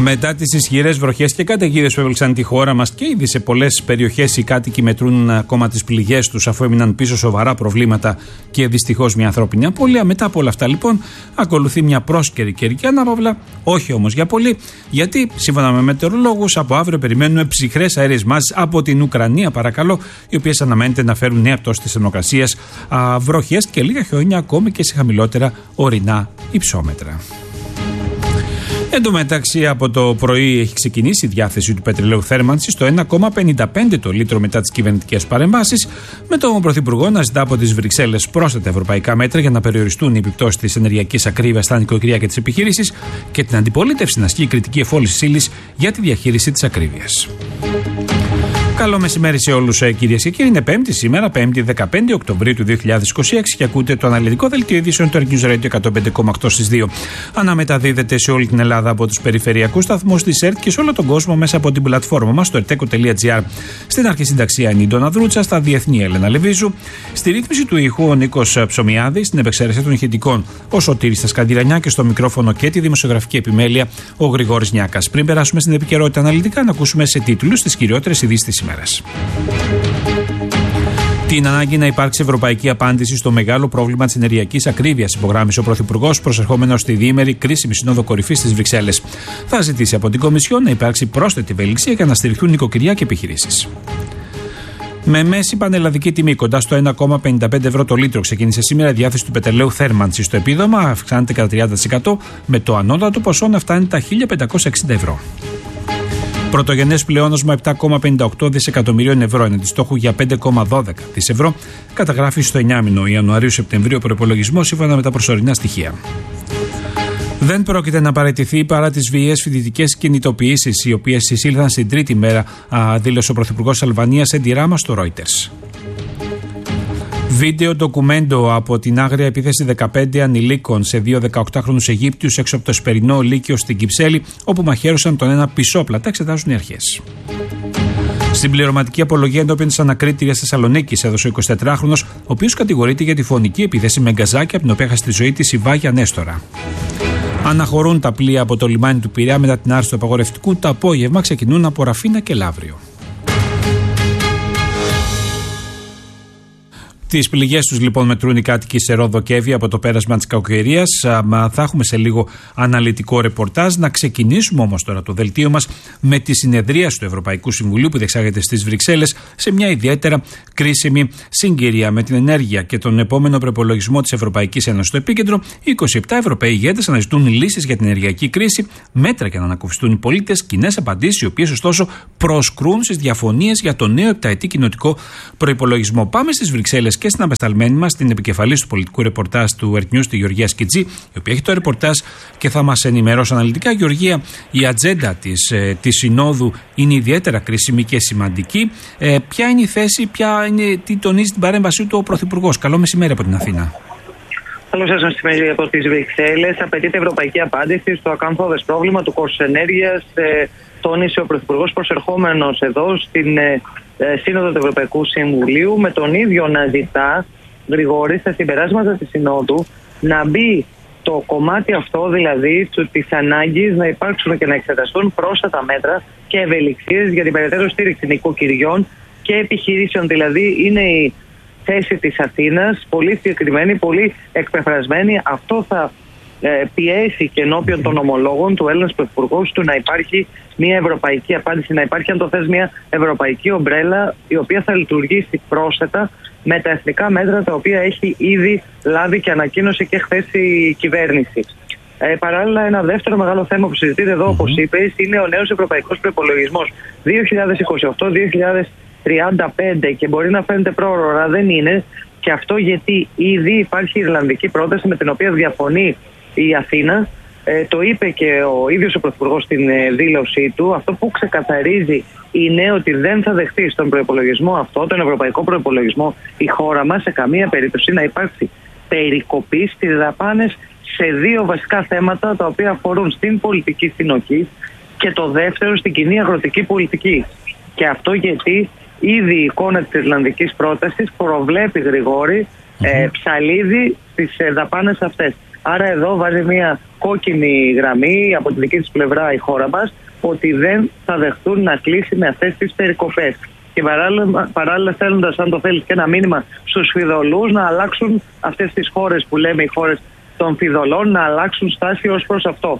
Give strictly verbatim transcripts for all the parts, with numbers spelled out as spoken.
Μετά τις ισχυρές βροχές και καταιγίδες που έβληξαν τη χώρα μας και ήδη σε πολλές περιοχές οι κάτοικοι μετρούν ακόμα τις πληγές τους, αφού έμειναν πίσω σοβαρά προβλήματα και δυστυχώς μια ανθρώπινη απώλεια. Μετά από όλα αυτά, λοιπόν, ακολουθεί μια πρόσκαιρη καιρική ανάπαυλα, όχι όμως για πολύ, γιατί σύμφωνα με μετεωρολόγους, από αύριο περιμένουμε ψυχρές αέριες μάζες από την Ουκρανία, παρακαλώ, οι οποίες αναμένεται να φέρουν νέα πτώση της θερμοκρασίας, βροχές και λίγα χιόνια, ακόμη και σε χαμηλότερα ορεινά υψόμετρα. Εν τω μεταξύ, από το πρωί έχει ξεκινήσει η διάθεση του πετρελαίου θέρμανσης στο ένα κόμμα πενήντα πέντε το λίτρο μετά τις κυβερνητικές παρεμβάσεις, με τον Πρωθυπουργό να ζητά από τις Βρυξέλλες πρόσθετα ευρωπαϊκά μέτρα για να περιοριστούν οι επιπτώσεις της ενεργειακής ακρίβειας στα νοικοκυριά και τις επιχειρήσεις και την αντιπολίτευση να ασκεί κριτική εφόλυσης ύλης για τη διαχείριση της ακρίβειας. Καλό μεσημέρι σε όλους, κυρίες και κύριοι. Είναι Πέμπτη σήμερα, Πέμπτη δεκαπέντε Οκτωβρίου του δύο χιλιάδες είκοσι έξι, και ακούτε το αναλυτικό δελτίο ειδήσεων του News Radio εκατόν πέντε κόμμα οκτώ στις δύο. Αναμεταδίδεται σε όλη την Ελλάδα από τους περιφερειακούς σταθμούς της ΕΡΤ και σε όλο τον κόσμο μέσα από την πλατφόρμα μας στο ερτέκο τελεία τζι άρ. Στην αρχισυνταξία είναι η Ντόνα Δρούτσα, στα διεθνή Έλενα Λεβίζου, στη ρύθμιση του ήχου ο Νίκος Ψωμιάδης, στην επεξαίρεση των ηχητικών ο Σωτήρης Τασκαντηρανιά και στο μικρόφωνο και τη δημοσιογραφική επιμέλεια ο Γρηγόρης Νιάκας. Πριν περάσουμε στην επικαιρότητα αναλυτικά, να ακούσουμε σε τίτλους τις κυριότερες ειδήσεις της ημέρας. Την ανάγκη να υπάρξει ευρωπαϊκή απάντηση στο μεγάλο πρόβλημα της ενεργειακής ακρίβειας, υπογράμμισε ο Πρωθυπουργός, προσερχόμενος στη διήμερη κρίσιμη συνόδο κορυφής στις Βρυξέλλες. Θα ζητήσει από την Κομισιόν να υπάρξει πρόσθετη ευελιξία για να στηριχθούν νοικοκυριά και επιχειρήσεις. Με μέση πανελλαδική τιμή κοντά στο ένα κόμμα πενήντα πέντε ευρώ το λίτρο, ξεκίνησε σήμερα η διάθεση του πετρελαίου θέρμανσης. Στο επίδομα αυξάνεται κατά τριάντα τοις εκατό, με το ανώτατο ποσό να φτάνει τα χίλια πεντακόσια εξήντα ευρώ. Πρωτογενές πλεόνασμα επτά κόμμα πενήντα οκτώ δισεκατομμυρίων ευρώ, είναι τη στόχου για πέντε κόμμα δώδεκα δισεκατομμύρια ευρώ, καταγράφει στο εννιάμηνο Ιανουαρίου-Σεπτεμβρίου προϋπολογισμό σύμφωνα με τα προσωρινά στοιχεία. Δεν πρόκειται να παραιτηθεί παρά τις βίαιες φοιτητικές κινητοποιήσεις, οι οποίες εισήλθαν στην τρίτη μέρα, α, δήλωσε ο Πρωθυπουργός Αλβανίας σε ντυράμα στο Reuters. Βίντεο ντοκουμέντο από την άγρια επίθεση δεκαπέντε ανηλίκων σε δύο δεκαοκτάχρονους Αιγύπτιους έξω από το Σπερινό Λύκειο στην Κυψέλη, όπου μαχαίρωσαν τον ένα πισόπλατα, εξετάζουν οι αρχές. Στην πληρωματική απολογία ενώπιον της ανακρίτριας Θεσσαλονίκης έδωσε ο εικοσιτετράχρονος, ο οποίος κατηγορείται για τη φωνική επίθεση με γκαζάκι, από την οποία έχασε τη ζωή της η Βάγια Νέστορα. Αναχωρούν τα πλοία από το λιμάνι του Πειραιά μετά την άρση του απαγορευτικού. Το απόγευμα ξεκινούν από Ραφίνα και Λαύριο. Τις πληγές τους λοιπόν μετρούν οι κάτοικοι σε Ρόδο και Εύβοια από το πέρασμα της κακοκαιρίας. Θα έχουμε σε λίγο αναλυτικό ρεπορτάζ. Να ξεκινήσουμε όμως τώρα το δελτίο μας με τη συνεδρίαση του Ευρωπαϊκού Συμβουλίου που διεξάγεται στις Βρυξέλλες σε μια ιδιαίτερα κρίσιμη συγκυρία. Με την ενέργεια και τον επόμενο προπολογισμό της Ευρωπαϊκής Ένωσης στο επίκεντρο, οι είκοσι επτά Ευρωπαίοι ηγέτες αναζητούν λύσεις για την ενεργειακή κρίση, μέτρα για να ανακουφιστούν οι πολίτες, κοινές απαντήσεις, οι οποίες ωστόσο προσκρούν στις διαφωνίες για το νέο επταετή κοινοτικό προϋπολογισμό. Πάμε στις Βρυξέλλες και στην απεσταλμένη μας, την επικεφαλής του πολιτικού ρεπορτάζ του Earth News, τη Γεωργία Σκιτζή, η οποία έχει το ρεπορτάζ και θα μας ενημερώσει αναλυτικά. Γεωργία, η ατζέντα της, ε, της Συνόδου είναι ιδιαίτερα κρίσιμη και σημαντική. Ε, ποια είναι η θέση, ποια είναι, τι τονίζει την παρέμβασή του ο Πρωθυπουργός? Καλό μεσημέρι από την Αθήνα. Καλώς σας μεσημέρι από τις Βρυξέλλες. Απαιτείται ευρωπαϊκή απάντηση στο ακαθόδες πρόβλημα του κόστους ενέργειας. Ε, τόνισε ο Πρωθυπουργός προσερχόμενος εδώ στην ε, Σύνοδο του Ευρωπαϊκού Συμβουλίου, με τον ίδιο να ζητά, Γρηγόρη, στα συμπεράσματα της Συνόδου να μπει το κομμάτι αυτό, δηλαδή της ανάγκης να υπάρξουν και να εξεταστούν πρόσθετα μέτρα και ευελιξίες για την περαιτέρω στήριξη νοικοκυριών και επιχειρήσεων. Δηλαδή είναι η θέση της Αθήνας πολύ συγκεκριμένη, πολύ εκπεφρασμένη. Αυτό θα πιέσει και ενώπιον των ομολόγων του Έλληνας Πρωθυπουργού του να υπάρχει μια ευρωπαϊκή απάντηση, να υπάρχει, αν το θες, μια ευρωπαϊκή ομπρέλα, η οποία θα λειτουργήσει πρόσθετα με τα εθνικά μέτρα τα οποία έχει ήδη λάβει και ανακοίνωσε και χθες η κυβέρνηση. Ε, παράλληλα, ένα δεύτερο μεγάλο θέμα που συζητείται εδώ, όπως είπες, είναι ο νέος ευρωπαϊκός προϋπολογισμός δύο χιλιάδες είκοσι οκτώ δύο χιλιάδες τριάντα πέντε, και μπορεί να φαίνεται πρόωρα, δεν είναι, και αυτό γιατί ήδη υπάρχει η Ιρλανδική πρόταση με την οποία διαφωνεί η Αθήνα. Ε, το είπε και ο ίδιος ο Πρωθυπουργός στην ε, δήλωσή του. Αυτό που ξεκαθαρίζει είναι ότι δεν θα δεχτεί στον προϋπολογισμό αυτό, τον ευρωπαϊκό προϋπολογισμό, η χώρα μας σε καμία περίπτωση να υπάρξει περικοπή στις δαπάνες σε δύο βασικά θέματα, τα οποία αφορούν στην πολιτική συνοχή και το δεύτερο στην κοινή αγροτική πολιτική. Και αυτό γιατί ήδη η εικόνα της Ιρλανδικής πρότασης προβλέπει, Γρηγόρη, mm-hmm. ε, ψαλίδι στις ε, δαπάνες αυτές. Άρα εδώ βάζει μια κόκκινη γραμμή από τη δική της πλευρά η χώρα μας ότι δεν θα δεχτούν να κλείσει με αυτές τις περικοπές. Και παράλληλα, παράλληλα στέλνοντας, αν το θέλεις, και ένα μήνυμα στους φιδωλούς να αλλάξουν αυτές τις χώρες που λέμε οι χώρες των φιδωλών, να αλλάξουν στάση ως προς αυτό.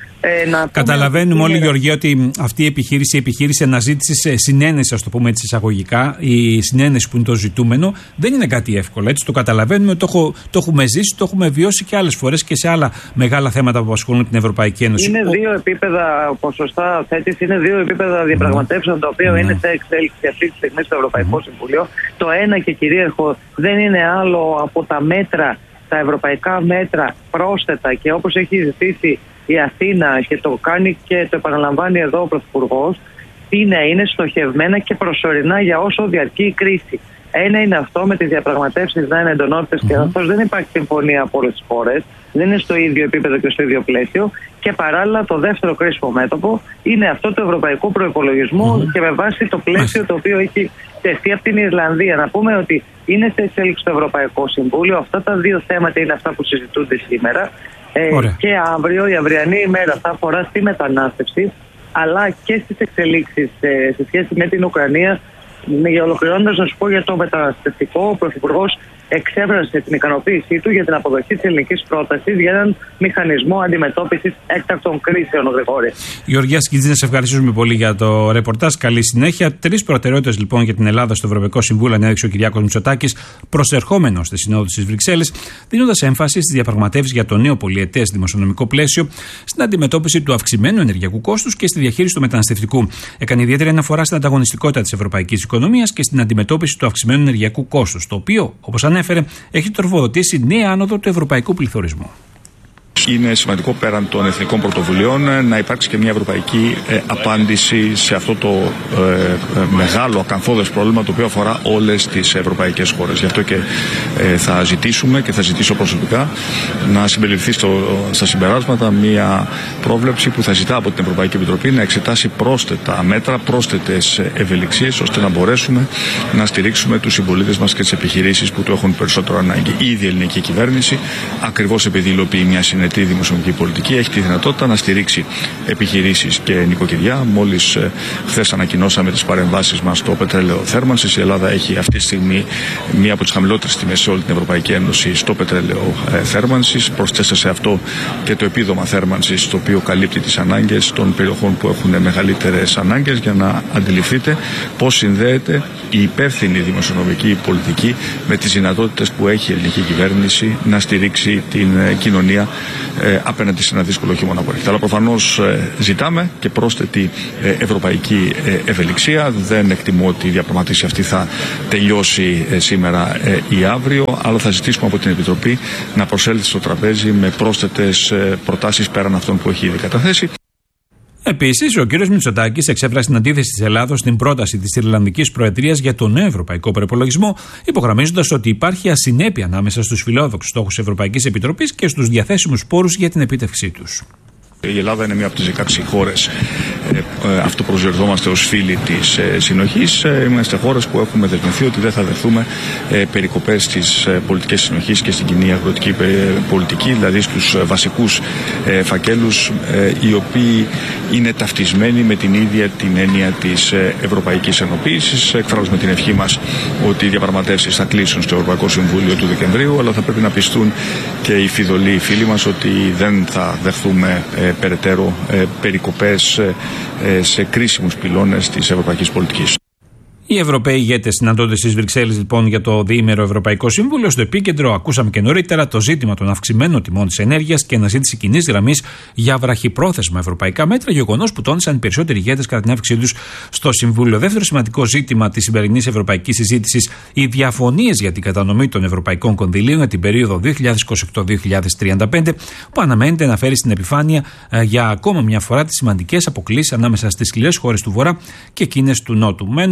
Ε, να Καταλαβαίνουμε όλοι, Γεωργία, ότι αυτή η επιχείρηση, η επιχείρηση αναζήτησης συνένεση, ας το πούμε έτσι εισαγωγικά, η συνένεση που είναι το ζητούμενο, δεν είναι κάτι εύκολο. Έτσι το καταλαβαίνουμε, το, έχω, το έχουμε ζήσει, το έχουμε βιώσει και άλλες φορές και σε άλλα μεγάλα θέματα που απασχολούν την Ευρωπαϊκή Ένωση. Είναι δύο επίπεδα ποσοστά θέτηση, είναι δύο επίπεδα διαπραγματεύσεων, το οποίο mm. είναι σε εξέλιξη αυτή τη στιγμή στο Ευρωπαϊκό mm. Συμβούλιο. Το ένα και κυρίαρχο δεν είναι άλλο από τα μέτρα, τα ευρωπαϊκά μέτρα πρόσθετα, και όπως έχει ζητήσει η Αθήνα και το κάνει και το επαναλαμβάνει εδώ ο Πρωθυπουργός, είναι, είναι στοχευμένα και προσωρινά για όσο διαρκεί η κρίση. Ένα είναι αυτό, με τις διαπραγματεύσεις να είναι εντονότητες mm-hmm. και αυτός δεν υπάρχει συμφωνία από όλες τις χώρες, δεν είναι στο ίδιο επίπεδο και στο ίδιο πλαίσιο. Και παράλληλα το δεύτερο κρίσιμο μέτωπο είναι αυτό του ευρωπαϊκού προϋπολογισμού mm-hmm. και με βάση το πλαίσιο το οποίο έχει τεθεί από την Ιρλανδία. Να πούμε ότι είναι σε εξέλιξη το Ευρωπαϊκό Συμβούλιο. Αυτά τα δύο θέματα είναι αυτά που συζητούνται σήμερα. Ε, και αύριο, η αυριανή ημέρα θα αφορά στη μετανάστευση, αλλά και στις εξελίξεις ε, σε σχέση με την Ουκρανία. Για ολοκληρώνοντας, να σου πω για το μεταναστευτικό, ο Πρωθυπουργός εξέφρασε την ικανοποίησή του για την αποδοχή της ελληνικής πρότασης για έναν μηχανισμό αντιμετώπισης έκτακτων κρίσεων, Γρηγόρη. Γεωργία Σκιτζή, να σε ευχαριστήσουμε πολύ για το ρεπορτάζ. Καλή συνέχεια. Τρεις προτεραιότητες λοιπόν για την Ελλάδα στο Ευρωπαϊκό Συμβούλιο ανέδειξε ο Κυριάκος Μητσοτάκης, προσερχόμενος στη Συνόδου της Βρυξέλλες, δίνοντας έμφαση στις διαπραγματεύσεις για το νέο πολυετές δημοσιονομικό πλαίσιο, στην αντιμετώπιση του αυξημένου ενεργειακού κόστους και στη διαχείριση του μεταναστευτικού. Έκανε ιδιαίτερη αναφορά στην ανταγωνιστικότητα της ευρωπαϊκής οικονομίας και στην αντιμετώπιση του αυξημένου ενεργειακού κόστους, το οποίο, όπως ανέφερε, έχει τροφοδοτήσει νέα άνοδο του ευρωπαϊκού πληθωρισμού. Είναι σημαντικό πέραν των εθνικών πρωτοβουλειών να υπάρξει και μια ευρωπαϊκή ε, απάντηση σε αυτό το ε, ε, μεγάλο ακαθόδες πρόβλημα το οποίο αφορά όλες τις ευρωπαϊκές χώρες. Γι' αυτό και ε, θα ζητήσουμε και θα ζητήσω προσωπικά να συμπεριληφθεί στο, στα συμπεράσματα μια πρόβλεψη που θα ζητά από την Ευρωπαϊκή Επιτροπή να εξετάσει πρόσθετα μέτρα, πρόσθετες ευελιξίες, ώστε να μπορέσουμε να στηρίξουμε τους συμπολίτες μας και τις επιχειρήσεις που το έχουν περισσότερο ανάγκη. Ήδη η ελληνική κυβέρνηση, ακριβώς επειδή υλοποιεί μια συνετή η δημοσιονομική πολιτική, έχει τη δυνατότητα να στηρίξει επιχειρήσεις και νοικοκυριά. Μόλις ε, χθες ανακοινώσαμε τις παρεμβάσεις μας στο πετρέλαιο θέρμανσης. Η Ελλάδα έχει αυτή τη στιγμή μία από τις χαμηλότερες τιμές σε όλη την Ευρωπαϊκή Ένωση στο πετρέλαιο ε, θέρμανσης. Προσθέστε σε αυτό και το επίδομα θέρμανσης, το οποίο καλύπτει τις ανάγκες των περιοχών που έχουν μεγαλύτερες ανάγκες, για να αντιληφθείτε πώς συνδέεται η υπεύθυνη δημοσιονομική πολιτική με τις δυνατότητες που έχει η ελληνική κυβέρνηση να στηρίξει την ε, κοινωνία Ε, απέναντι σε ένα δύσκολο χειμώνα που έρχεται. Αλλά προφανώς ε, ζητάμε και πρόσθετη ε, ευρωπαϊκή ε, ευελιξία. Δεν εκτιμώ ότι η διαπραγματεύση αυτή θα τελειώσει ε, σήμερα ε, ή αύριο, αλλά θα ζητήσουμε από την Επιτροπή να προσέλθει στο τραπέζι με πρόσθετες ε, προτάσεις πέραν αυτών που έχει ήδη καταθέσει. Επίσης, ο κ. Μητσοτάκης εξέφρασε την αντίθεση της Ελλάδος στην πρόταση της Ιρλανδικής Προεδρίας για τον νέο ευρωπαϊκό προϋπολογισμό, υπογραμμίζοντας ότι υπάρχει ασυνέπεια ανάμεσα στους φιλόδοξους στόχους της Ευρωπαϊκής Επιτροπής και στους διαθέσιμους πόρους για την επίτευξή τους. Η Ελλάδα είναι μία από τις δεκαέξι χώρες ε, ε, αυτοπροσδιορίζομαστε ως φίλοι της ε, συνοχής. Ε, είμαστε χώρες που έχουμε δεσμευθεί ότι δεν θα δεχθούμε ε, περικοπές στις ε, πολιτικές συνοχής και στην κοινή αγροτική ε, πολιτική, δηλαδή στους ε, βασικούς ε, φακέλους ε, οι οποίοι είναι ταυτισμένοι με την ίδια την έννοια της ε, Ευρωπαϊκής Ενοποίησης. Εκφράζουμε την ευχή μας ότι οι διαπραγματεύσεις θα κλείσουν στο Ευρωπαϊκό Συμβούλιο του Δεκεμβρίου, αλλά θα πρέπει να πιστούν και οι φιδωλοί οι φίλοι μας ότι δεν θα δεχθούμε ε, περαιτέρω ε, περικοπές ε, σε κρίσιμους πυλώνες της ευρωπαϊκής πολιτικής. Οι Ευρωπαίοι ηγέτες συναντώνται στις Βρυξέλλες λοιπόν για το διήμερο Ευρωπαϊκό Συμβούλιο. Στο επίκεντρο, ακούσαμε και νωρίτερα, το ζήτημα των αυξημένων τιμών της ενέργειας και αναζήτηση κοινής γραμμής για βραχυπρόθεσμα ευρωπαϊκά μέτρα, γεγονός που τόνισαν οι περισσότεροι ηγέτες κατά την αύξησή τους στο Συμβούλιο. Δεύτερο σημαντικό ζήτημα της σημερινής ευρωπαϊκής συζήτησης, οι διαφωνίες για την κατανομή των ευρωπαϊκών κονδυλίων για την περίοδο δύο χιλιάδες είκοσι οκτώ με δύο χιλιάδες τριάντα πέντε, που αναμένεται να φέρει στην επιφάνεια ε, για ακόμα μια φορά τις σημαντικές αποκλίσεις ανάμεσα στις σκληρές χώρες του Βορρά και εκείνες του Νότου. Μένουμε στις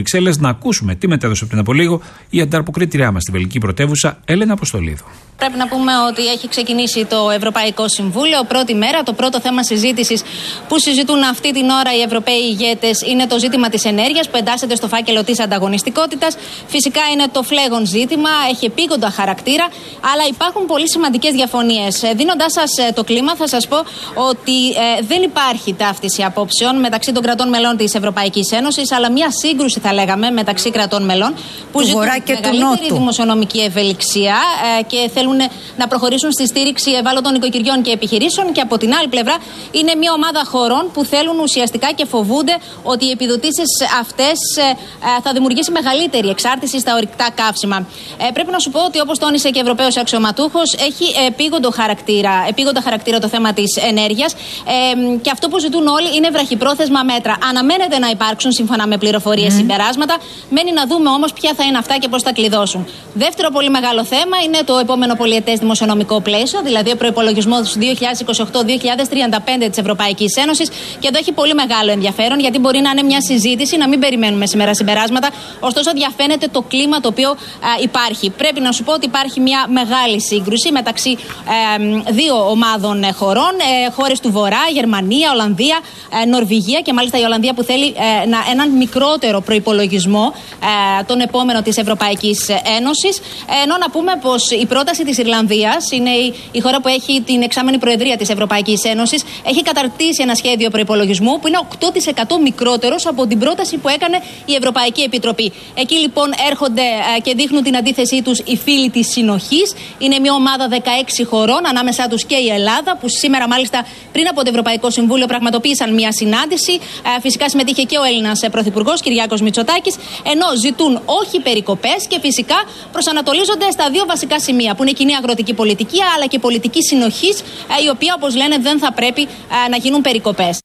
Βρυξέλλες. Να ακούσουμε τι μετέδωσε πριν από λίγο η ανταποκρίτριά μας στη βελγική πρωτεύουσα, Έλενα Αποστολίδου. Πρέπει να πούμε ότι έχει ξεκινήσει το Ευρωπαϊκό Συμβούλιο. Πρώτη μέρα, το πρώτο θέμα συζήτησης που συζητούν αυτή την ώρα οι Ευρωπαίοι ηγέτες είναι το ζήτημα της ενέργειας, που εντάσσεται στο φάκελο της ανταγωνιστικότητας. Φυσικά είναι το φλέγον ζήτημα, έχει επίγοντα χαρακτήρα, αλλά υπάρχουν πολύ σημαντικές διαφωνίες. Δίνοντάς σας το κλίμα, θα σας πω ότι ε, δεν υπάρχει ταύτιση απόψεων μεταξύ των κρατών μελών της Ευρωπαϊκής Ένωσης, αλλά μια σύγκρουση, θα λέγαμε, μεταξύ κρατών μελών που ζητούν μεγαλύτερη δημοσιονομική ευελιξία ε, και θέλουν να προχωρήσουν στη στήριξη ευάλωτων οικοκυριών και επιχειρήσεων, και από την άλλη πλευρά είναι μια ομάδα χωρών που θέλουν ουσιαστικά και φοβούνται ότι οι επιδοτήσεις αυτές θα δημιουργήσει μεγαλύτερη εξάρτηση στα ορυκτά καύσιμα. Ε, πρέπει να σου πω ότι, όπως τόνισε και Ευρωπαίος αξιωματούχος, έχει επίγοντο χαρακτήρα, επίγοντα χαρακτήρα το θέμα της ενέργειας, ε, και αυτό που ζητούν όλοι είναι βραχυπρόθεσμα μέτρα. Αναμένεται να υπάρξουν, σύμφωνα με πληροφορίες, mm. συμπεράσματα. Μένει να δούμε όμως ποια θα είναι αυτά και πώς θα κλειδώσουν. Δεύτερο πολύ μεγάλο θέμα είναι το επόμενο πολυετές δημοσιονομικό πλαίσιο, δηλαδή ο προϋπολογισμός δύο χιλιάδες είκοσι οκτώ με δύο χιλιάδες τριάντα πέντε της Ευρωπαϊκής Ένωσης. Και εδώ έχει πολύ μεγάλο ενδιαφέρον, γιατί μπορεί να είναι μια συζήτηση, να μην περιμένουμε σήμερα συμπεράσματα. Ωστόσο, διαφαίνεται το κλίμα το οποίο α, υπάρχει. Πρέπει να σου πω ότι υπάρχει μια μεγάλη σύγκρουση μεταξύ ε, δύο ομάδων χωρών, ε, χώρες του Βορρά, Γερμανία, Ολλανδία, ε, Νορβηγία, και μάλιστα η Ολλανδία που θέλει ε, να, έναν μικρότερο προϋπολογισμό ε, τον επόμενο της Ευρωπαϊκής Ένωσης. Ε, ενώ να πούμε πως η πρόταση της Ιρλανδίας, είναι η, η χώρα που έχει την εξάμενη προεδρία της Ευρωπαϊκής Ένωσης, έχει καταρτήσει ένα σχέδιο προϋπολογισμού που είναι οκτώ τοις εκατό μικρότερος από την πρόταση που έκανε η Ευρωπαϊκή Επιτροπή. Εκεί λοιπόν έρχονται ε, και δείχνουν την αντίθεσή τους οι φίλοι της συνοχής. Είναι μια ομάδα δεκαέξι χωρών, ανάμεσά τους και η Ελλάδα, που σήμερα μάλιστα πριν από το Ευρωπαϊκό Συμβούλιο πραγματοποίησαν μια συνάντηση. Ε, φυσικά συμμετείχε και ο Έλληνας Πρωθυπουργός Κυριάκος Μητσοτάκης, ενώ ζητούν όχι περικοπές και φυσικά προσανατολίζονται στα δύο βασικά σημεία, που είναι κοινή αγροτική πολιτική αλλά και πολιτική συνοχής, η οποία, όπως λένε, δεν θα πρέπει να γίνουν περικοπές.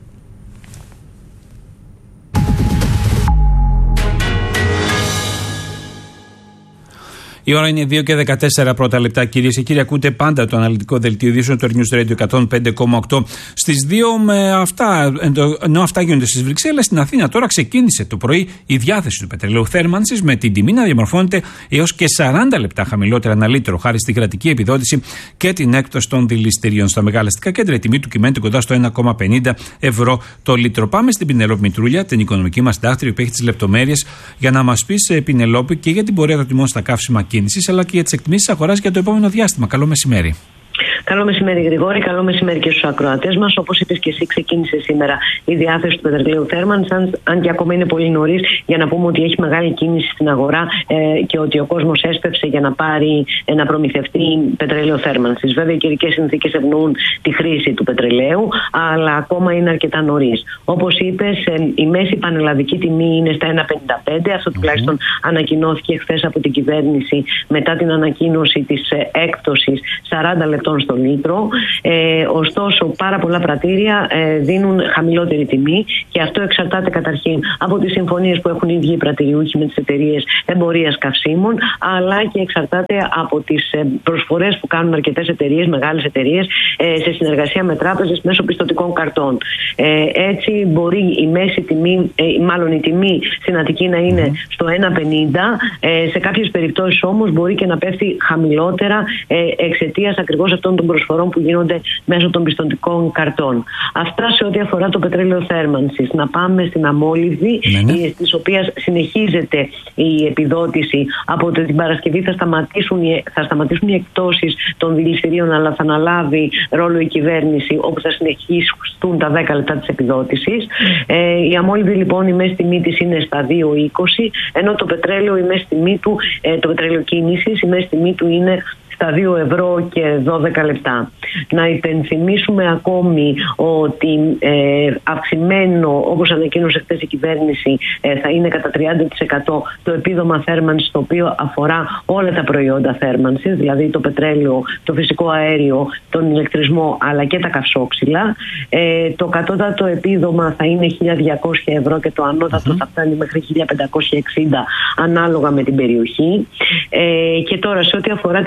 Η ώρα είναι δύο και δεκατέσσερα πρώτα λεπτά, κυρίες και κύριοι. Ακούτε πάντα το αναλυτικό δελτίο ειδήσεων του News Radio εκατόν πέντε κόμμα οκτώ. Στις δύο με αυτά, ενώ αυτά γίνονται στις Βρυξέλλες, στην Αθήνα τώρα ξεκίνησε το πρωί η διάθεση του πετρελαίου θέρμανσης, με την τιμή να διαμορφώνεται έως και σαράντα λεπτά χαμηλότερα ένα λίτρο, χάρη στη κρατική επιδότηση και την έκπτωση των δηληστηρίων. Στα μεγάλα αστικά κέντρα η τιμή του κυμαίνεται κοντά στο ένα κόμμα πενήντα ευρώ το λίτρο. Πάμε στην Πινελόπη Μητρούλια, την οικονομική μας συντάκτρια, που έχει τις λεπτομέρειες για να μας πει, Πινελόπη, και για την πορεία των τιμών στα καύσιμα κίνησης, αλλά και για τις εκτιμήσεις της αγοράς για το επόμενο διάστημα. Καλό μεσημέρι. Καλό μεσημέρι, Γρηγόρη. Καλό μεσημέρι και στους ακροατές μας. Όπως είπες και εσύ, ξεκίνησε σήμερα η διάθεση του πετρελαίου θέρμανσης, αν, αν και ακόμα είναι πολύ νωρίς για να πούμε ότι έχει μεγάλη κίνηση στην αγορά ε, και ότι ο κόσμος έσπευσε για να πάρει, ε, να προμηθευτεί πετρελαίο θέρμανσης. Βέβαια, οι καιρικές συνθήκες ευνοούν τη χρήση του πετρελαίου, αλλά ακόμα είναι αρκετά νωρίς. Όπως είπες, ε, η μέση πανελλαδική τιμή είναι στα ένα πενήντα πέντε. Αυτό τουλάχιστον mm-hmm. ανακοινώθηκε χθες από την κυβέρνηση μετά την ανακοίνωση της ε, έκπτωσης σαράντα λεπτών στο λίτρο. Ε, ωστόσο, πάρα πολλά πρατήρια ε, δίνουν χαμηλότερη τιμή, και αυτό εξαρτάται καταρχήν από τις συμφωνίες που έχουν οι ίδιοι οι πρατηριούχοι με τις εταιρείες εμπορίας καυσίμων, αλλά και εξαρτάται από τις ε, προσφορές που κάνουν αρκετές εταιρείες, μεγάλες εταιρείες, ε, σε συνεργασία με τράπεζες μέσω πιστωτικών καρτών. Ε, έτσι, μπορεί η μέση τιμή, ε, μάλλον η τιμή στην Αττική να είναι στο ένα πενήντα, ε, σε κάποιες περιπτώσεις όμως μπορεί και να πέφτει χαμηλότερα ε, εξαιτίας ακριβώς αυτών των προσφορών που γίνονται μέσω των πιστωτικών καρτών. Αυτά σε ό,τι αφορά το πετρέλαιο θέρμανσης. Να πάμε στην αμόλυβδη, ναι, ναι. στις οποίες συνεχίζεται η επιδότηση. Από την Παρασκευή θα σταματήσουν, θα σταματήσουν οι εκτόσεις των δηληστηρίων, αλλά θα αναλάβει ρόλο η κυβέρνηση, όπου θα συνεχίσουν τα δέκα λεπτά της επιδότησης. Ε, η αμόλυβδη, λοιπόν, η μέση τιμή της είναι στα δύο είκοσι, ενώ το πετρέλαιο, η μέση τιμή του, ε, το πετρέλαιο κίνησης, η μέση τιμή του είναι στα δύο ευρώ και δώδεκα λεπτά. Να υπενθυμίσουμε ακόμη ότι ε, αυξημένο, όπως ανακοίνωσε χθες η κυβέρνηση, ε, θα είναι κατά τριάντα τοις εκατό το επίδομα θέρμανσης, το οποίο αφορά όλα τα προϊόντα θέρμανσης, δηλαδή το πετρέλαιο, το φυσικό αέριο, τον ηλεκτρισμό, αλλά και τα καυσόξυλα. Ε, το κατώτατο επίδομα θα είναι χίλια διακόσια ευρώ και το ανώτατο mm-hmm. θα φτάνει μέχρι χίλια πεντακόσια εξήντα ανάλογα με την περιοχή. Ε, και τώρα, σε ό,τι αφορά την εξέλιξη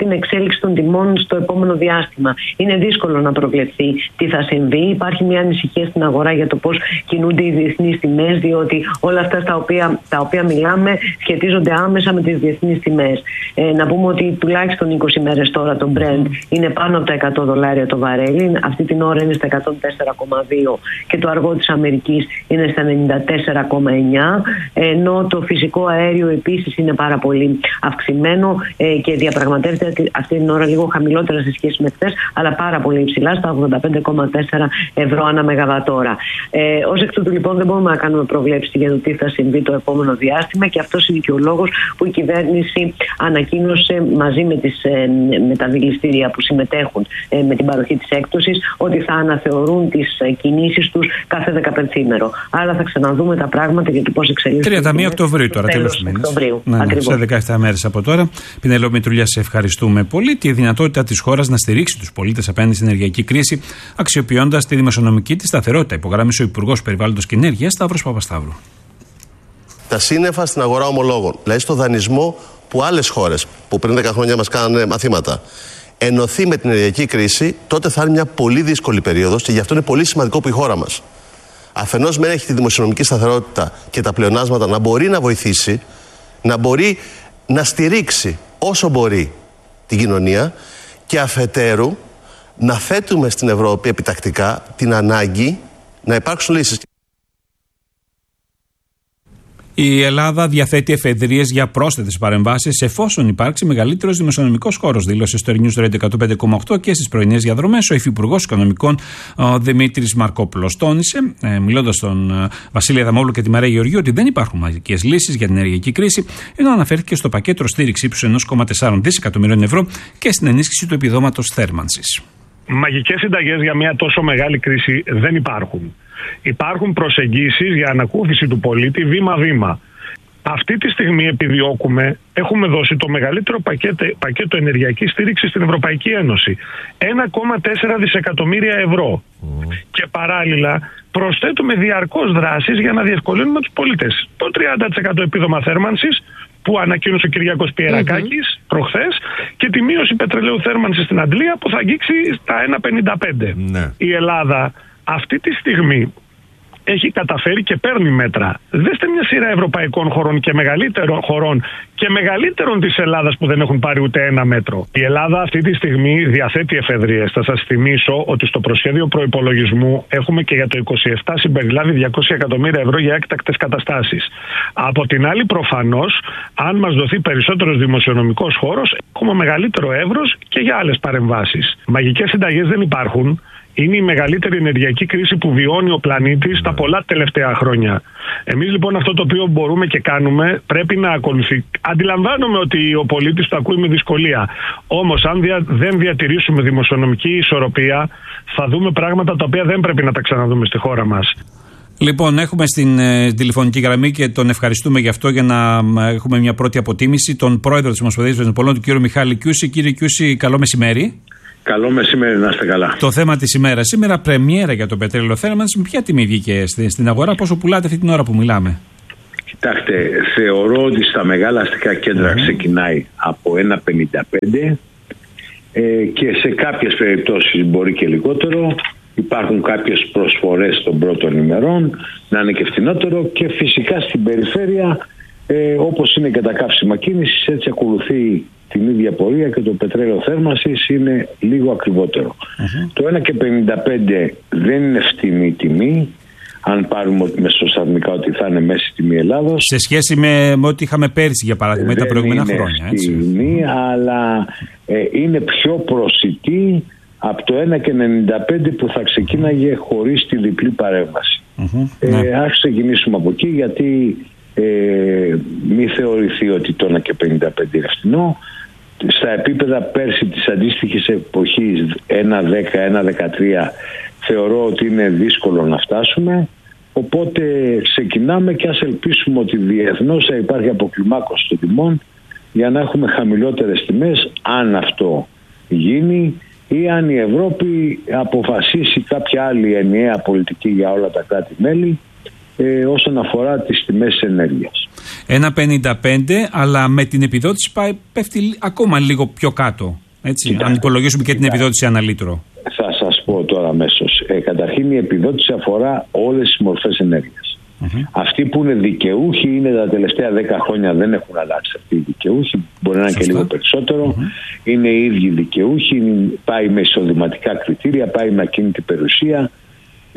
εξέλιξη των τιμών στο επόμενο διάστημα. Είναι δύσκολο να προβλεφθεί τι θα συμβεί. Υπάρχει μια ανησυχία στην αγορά για το πώς κινούνται οι διεθνείς τιμές, διότι όλα αυτά στα οποία, τα οποία μιλάμε σχετίζονται άμεσα με τις διεθνείς τιμές. Ε, να πούμε ότι τουλάχιστον είκοσι μέρες τώρα το Brent είναι πάνω από τα εκατό δολάρια το βαρέλι. Αυτή την ώρα είναι στα εκατόν τέσσερα κόμμα δύο και το αργό της Αμερικής είναι στα ενενήντα τέσσερα κόμμα εννιά, ενώ το φυσικό αέριο επίσης είναι πάρα πολύ αυξημένο ε, και διαπραγματεύεται αυτή την ώρα λίγο χαμηλότερα σε σχέση με χθες, αλλά πάρα πολύ υψηλά στα ογδόντα πέντε κόμμα τέσσερα ευρώ ανά μεγαβατόρα. Ε, ως εκ τούτου λοιπόν δεν μπορούμε να κάνουμε προβλέψεις για το τι θα συμβεί το επόμενο διάστημα και αυτός είναι και ο λόγος που η κυβέρνηση ανακοίνωσε μαζί με, τις, ε, με τα δηληστήρια που συμμετέχουν ε, με την παροχή της έκπτωσης ότι θα αναθεωρούν τις ε, κινήσεις τους κάθε δεκαπενθήμερο. Άρα θα ξαναδούμε τα πράγματα για το πώς εξελίσσονται. τριάντα μία Οκτωβρίου τώρα, τέλος του μήνας. Ναι, ναι, σε δεκαεπτά μέρες από τώρα. Πινελόπη Μητρουλιά, σε ευχαριστούμε πολύ. Τη δυνατότητα της χώρας να στηρίξει τους πολίτες απέναντι στην ενεργειακή κρίση, αξιοποιώντας τη δημοσιονομική της σταθερότητα, υπογράμμισε ο Υπουργός Περιβάλλοντος και Ενέργειας Σταύρος Παπασταύρου. Τα σύννεφα στην αγορά ομολόγων, δηλαδή στο δανεισμό που άλλες χώρες που πριν δέκα χρόνια μας κάνανε μαθήματα, ενωθεί με την ενεργειακή κρίση, τότε θα είναι μια πολύ δύσκολη περίοδος και γι' αυτό είναι πολύ σημαντικό που η χώρα μας αφενός μεν έχει τη δημοσιονομική σταθερότητα και τα πλεονάσματα να μπορεί να βοηθήσει, να μπορεί να στηρίξει όσο μπορεί την κοινωνία και αφετέρου να θέτουμε στην Ευρώπη επιτακτικά την ανάγκη να υπάρξουν λύσεις. Η Ελλάδα διαθέτει εφεδρείες για πρόσθετες παρεμβάσεις εφόσον υπάρξει μεγαλύτερος δημοσιονομικός χώρος, δήλωσε στο News Radio εκατόν πέντε κόμμα οκτώ και στις πρωινές διαδρομές ο Υφυπουργός Οικονομικών ο Δημήτρης Μαρκόπουλος. Τόνισε, ε, μιλώντας στον ε, Βασίλη Αδαμόπουλο και τη Μαρία Γεωργίου, ότι δεν υπάρχουν μαγικές λύσεις για την ενεργειακή κρίση, ενώ αναφέρθηκε στο πακέτο στήριξη ύψους ενός κόμμα τέσσερα δισεκατομμυρίων ευρώ και στην ενίσχυση του επιδόματος θέρμανσης. Μαγικές συνταγές για μια τόσο μεγάλη κρίση δεν υπάρχουν. Υπάρχουν προσεγγίσεις για ανακούφιση του πολίτη βήμα-βήμα. Αυτή τη στιγμή επιδιώκουμε, έχουμε δώσει το μεγαλύτερο πακέτο, πακέτο ενεργειακής στήριξης στην Ευρωπαϊκή Ένωση. ένα κόμμα τέσσερα δισεκατομμύρια ευρώ. Mm. Και παράλληλα προσθέτουμε διαρκώς δράσεις για να διευκολύνουμε τους πολίτες. Το τριάντα τοις εκατό επίδομα θέρμανσης που ανακοίνωσε ο Κυριάκος Πιερακάκης mm-hmm. προχθές και τη μείωση πετρελαίου θέρμανσης στην Αντλία που θα αγγίξει στα ένα κόμμα πενήντα πέντε. Mm. Η Ελλάδα αυτή τη στιγμή έχει καταφέρει και παίρνει μέτρα. Δέστε μια σειρά ευρωπαϊκών χωρών και μεγαλύτερων χωρών και μεγαλύτερων της Ελλάδας που δεν έχουν πάρει ούτε ένα μέτρο. Η Ελλάδα αυτή τη στιγμή διαθέτει εφεδρείες. Θα σας θυμίσω ότι στο προσχέδιο προϋπολογισμού έχουμε και για το είκοσι επτά συμπεριλάβει διακόσια εκατομμύρια ευρώ για έκτακτες καταστάσεις. Από την άλλη, προφανώς, αν μας δοθεί περισσότερος δημοσιονομικός χώρος, έχουμε μεγαλύτερο εύρος και για άλλες παρεμβάσεις. Μαγικές συνταγές δεν υπάρχουν. Είναι η μεγαλύτερη ενεργειακή κρίση που βιώνει ο πλανήτης τα πολλά τελευταία χρόνια. Εμείς λοιπόν αυτό το οποίο μπορούμε και κάνουμε πρέπει να ακολουθεί. Αντιλαμβάνομαι ότι ο πολίτης το ακούει με δυσκολία. Όμως αν δια, δεν διατηρήσουμε δημοσιονομική ισορροπία θα δούμε πράγματα τα οποία δεν πρέπει να τα ξαναδούμε στη χώρα μας. Λοιπόν, έχουμε στην ε, τηλεφωνική γραμμή και τον ευχαριστούμε γι' αυτό για να ε, έχουμε μια πρώτη αποτίμηση τον πρόεδρο της Ομοσπονδίας των Πολών, τον κύριο Μιχάλη Κιούση. Κύριε Κιούση, καλό μεσημέρι. Καλό μεσημέρι, να είστε καλά. Το θέμα της ημέρας. Σήμερα πρεμιέρα για το πετρέλαιο θέρμανσης. Με ποια τιμή βγήκε στην αγορά, πόσο πουλάτε αυτή την ώρα που μιλάμε? Κοιτάξτε, θεωρώ ότι στα μεγάλα αστικά κέντρα mm. ξεκινάει από ένα κόμμα πενήντα πέντε ε, και σε κάποιες περιπτώσεις μπορεί και λιγότερο. Υπάρχουν κάποιες προσφορές των πρώτων ημερών να είναι και φθηνότερο και φυσικά στην περιφέρεια ε, όπως είναι και τα καύσιμα κίνησης, έτσι ακολουθεί την ίδια πορεία και το πετρέλαιο θέρμανσης είναι λίγο ακριβότερο. Uh-huh. Το ένα κόμμα πενήντα πέντε δεν είναι φτηνή τιμή, αν πάρουμε μεσοσταθμικά ότι θα είναι μέση τιμή Ελλάδος. Σε σχέση με, με ό,τι είχαμε πέρσι για παράδειγμα ή τα προηγούμενα χρόνια. Δεν είναι φτηνή, αλλά ε, είναι πιο προσιτή από το ένα κόμμα ενενήντα πέντε που θα ξεκίναγε χωρίς τη διπλή παρέμβαση. Uh-huh. Ε, ναι. Ας ξεκινήσουμε από εκεί, γιατί ε, μη θεωρηθεί ότι το ένα κόμμα πενήντα πέντε είναι φθηνό. Στα επίπεδα πέρσι της αντίστοιχης εποχής ένα κόμμα δέκα, ένα κόμμα δεκατρία θεωρώ ότι είναι δύσκολο να φτάσουμε, οπότε ξεκινάμε και ας ελπίσουμε ότι διεθνώς θα υπάρχει αποκλιμάκωση των τιμών για να έχουμε χαμηλότερες τιμές, αν αυτό γίνει ή αν η Ευρώπη αποφασίσει κάποια άλλη ενιαία πολιτική για όλα τα κράτη-μέλη ε, όσον αφορά τις τιμές ενέργειας. ένα κόμμα πενήντα πέντε, αλλά με την επιδότηση πάει, πέφτει ακόμα λίγο πιο κάτω. Έτσι, Κοιτάξτε, αν υπολογίσουμε και την επιδότηση ανά λίτρο. Θα σας πω τώρα αμέσως. Ε, καταρχήν η επιδότηση αφορά όλες τις μορφές ενέργειας. Mm-hmm. Αυτοί που είναι δικαιούχοι είναι τα τελευταία δέκα χρόνια, δεν έχουν αλλάξει αυτοί οι δικαιούχοι, μπορεί να είναι και λίγο περισσότερο. Mm-hmm. Είναι οι ίδιοι δικαιούχοι, πάει με εισοδηματικά κριτήρια, πάει με ακίνητη περιουσία, ε,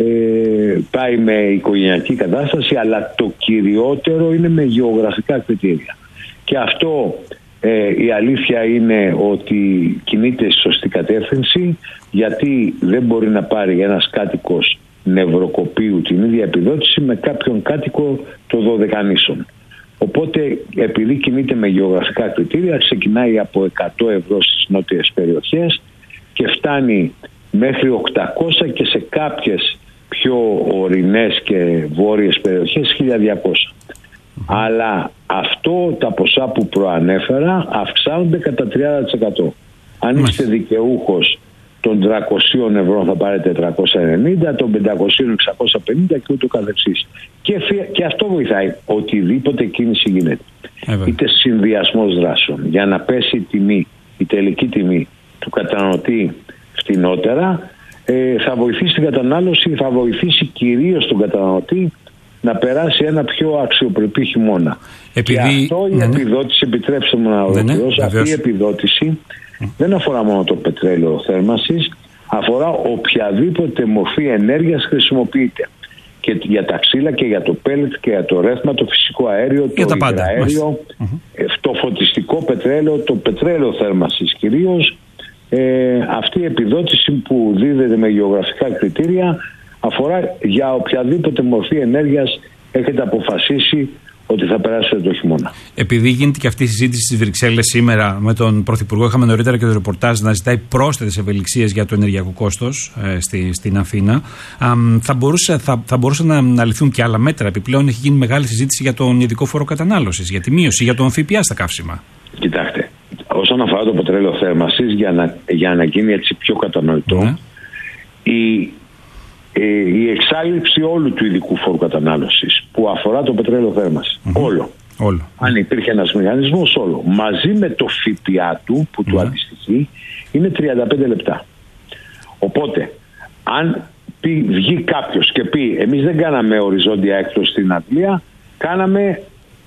πάει με οικογενειακή κατάσταση, αλλά το κυριότερο είναι με γεωγραφικά κριτήρια. Και αυτό ε, η αλήθεια είναι ότι κινείται στη σωστή κατεύθυνση, γιατί δεν μπορεί να πάρει ένας κάτοικος Νευροκοπίου την ίδια επιδότηση με κάποιον κάτοικο των Δωδεκανήσων. Οπότε, επειδή κινείται με γεωγραφικά κριτήρια, ξεκινάει από εκατό ευρώ στις νότιες περιοχές και φτάνει μέχρι οκτακόσια και σε κάποιες πιο ορεινές και βόρειες περιοχές χίλια διακόσια. Mm-hmm. Αλλά αυτό, τα ποσά που προανέφερα, αυξάνονται κατά τριάντα τοις εκατό. Αν είστε δικαιούχος των τριακόσια ευρώ θα πάρετε τριακόσια ενενήντα, των πεντακόσια εξακόσια πενήντα και ούτω καθεξής. Και, και αυτό βοηθάει. Οτιδήποτε κίνηση γίνεται. Έβαια. Είτε συνδυασμός δράσεων για να πέσει η τιμή, η τελική τιμή του καταναλωτή φτηνότερα, ε, θα βοηθήσει την κατανάλωση, θα βοηθήσει κυρίως τον καταναλωτή να περάσει ένα πιο αξιοπρεπή χειμώνα. Επειδή... Και αυτό η ναι, επιδότηση, επιτρέψτε μου να ολοκληρώσω, ναι, ναι, αυτή η επιδότηση Mm. δεν αφορά μόνο το πετρέλαιο θέρμανσης, αφορά οποιαδήποτε μορφή ενέργειας χρησιμοποιείται. Και για τα ξύλα και για το πέλετ και για το ρεύμα, το φυσικό αέριο, για το υγραέριο, mm-hmm. το φωτιστικό πετρέλαιο, το πετρέλαιο θέρμανσης κυρίως. Ε, αυτή η επιδότηση που δίδεται με γεωγραφικά κριτήρια αφορά για οποιαδήποτε μορφή ενέργειας έχετε αποφασίσει ότι θα περάσετε το χειμώνα. Επειδή γίνεται και αυτή η συζήτηση στις Βρυξέλλες σήμερα με τον Πρωθυπουργό, είχαμε νωρίτερα και το ρεπορτάζ να ζητάει πρόσθετες ευελιξίες για το ενεργειακό κόστος ε, στη, στην Αθήνα. Α, θα, μπορούσε, θα, θα μπορούσαν να, να ληφθούν και άλλα μέτρα. Επιπλέον έχει γίνει μεγάλη συζήτηση για τον ειδικό φόρο κατανάλωσης, για τη μείωση, για τον ΦΠΑ στα καύσιμα. Κοιτάξτε, όσον αφορά το πετρέλαιο θέρμανσης, για να, για να γίνει έτσι πιο κατανοητό, ναι. η η εξάλληψη όλου του ειδικού φόρου κατανάλωσης που αφορά το πετρέλαιο θέρμανσης. Mm-hmm. Όλο. όλο. Αν υπήρχε ένας μηχανισμός, όλο. Μαζί με το ΦΠΑ του που mm-hmm. του αντιστοιχεί είναι τριάντα πέντε λεπτά. Οπότε, αν πει, βγει κάποιος και πει εμείς δεν κάναμε οριζόντια έκπτωση στην Αγγλία, κάναμε,